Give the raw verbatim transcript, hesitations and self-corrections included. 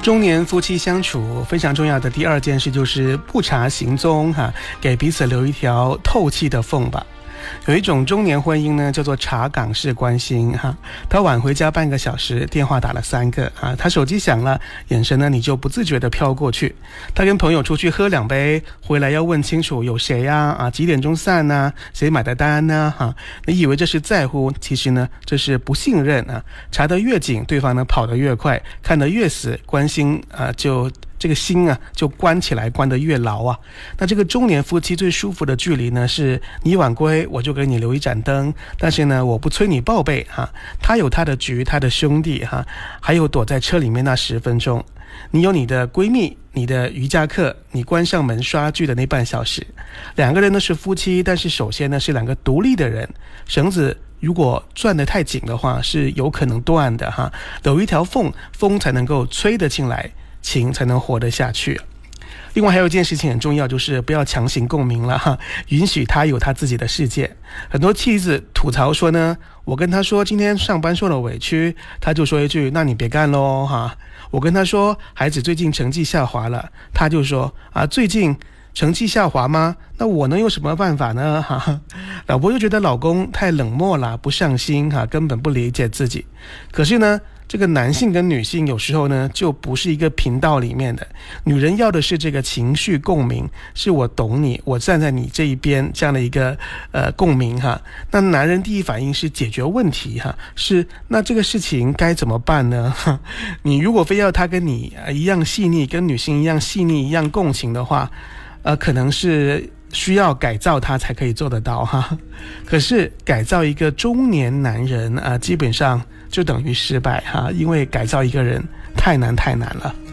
中年夫妻相处非常重要的第二件事就是不查行踪哈，给彼此留一条透气的缝吧。有一种中年婚姻呢，叫做查岗式关心哈。他晚回家半个小时，电话打了三个啊，他手机响了，眼神呢你就不自觉地飘过去。他跟朋友出去喝两杯，回来要问清楚有谁呀 啊, 啊几点钟散呢、啊？谁买的单呢？哈、啊，你以为这是在乎，其实呢这是不信任啊。查得越紧，对方呢跑得越快，看得越死，关心啊就。这个心啊就关起来，关得越牢啊。那这个中年夫妻最舒服的距离呢，是你晚归我就给你留一盏灯，但是呢我不催你报备哈、啊。他有他的局，他的兄弟哈、啊，还有躲在车里面那十分钟。你有你的闺蜜，你的瑜伽课，你关上门刷剧的那半小时。两个人呢是夫妻，但是首先呢是两个独立的人，绳子如果攥得太紧的话是有可能断的哈，留一条缝，风才能够吹得进来，情才能活得下去。另外还有一件事情很重要，就是不要强行共鸣了哈，允许他有他自己的世界。很多妻子吐槽说呢，我跟他说今天上班受了委屈，他就说一句那你别干咯哈。我跟他说孩子最近成绩下滑了，他就说啊最近成绩下滑吗？那我能有什么办法呢？哈，老婆又觉得老公太冷漠了，不上心哈，根本不理解自己。可是呢，这个男性跟女性有时候呢就不是一个频道里面的。女人要的是这个情绪共鸣，是我懂你，我站在你这一边这样的一个呃共鸣哈。那男人第一反应是解决问题哈，是那这个事情该怎么办呢？哈，你如果非要他跟你一样细腻，跟女性一样细腻一样共情的话，呃，可能是需要改造他才可以做得到哈。可是改造一个中年男人啊、呃，基本上就等于失败哈，因为改造一个人太难太难了。